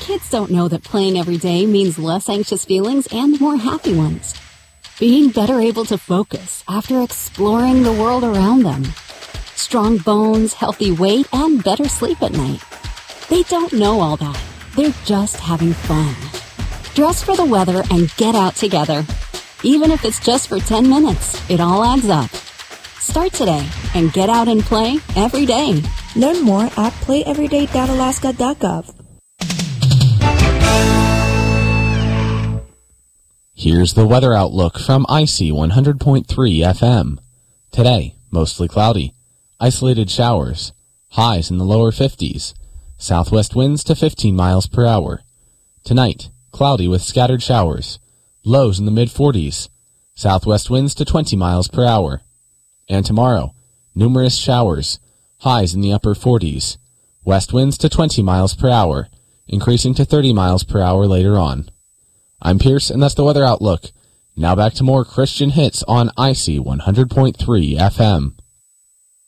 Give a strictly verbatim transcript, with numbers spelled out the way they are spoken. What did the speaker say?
kids don't know that playing every day means less anxious feelings and more happy ones. Being better able to focus after exploring the world around them. Strong bones, healthy weight, and better sleep at night. They don't know all that. They're just having fun. Dress for the weather and get out together. Even if it's just for ten minutes, it all adds up. Start today and get out and play every day. Learn more at play everyday dot alaska dot gov. Here's the weather outlook from I C one hundred point three F M. Today, mostly cloudy. Isolated showers. Highs in the lower fifties. Southwest winds to fifteen miles per hour. Tonight, cloudy with scattered showers. Lows in the mid-forties. Southwest winds to twenty miles per hour. And tomorrow, numerous showers. Highs in the upper forties. West winds to twenty miles per hour, increasing to thirty miles per hour later on. I'm Pierce, and that's the weather outlook. Now back to more Christian hits on I C one hundred point three F M.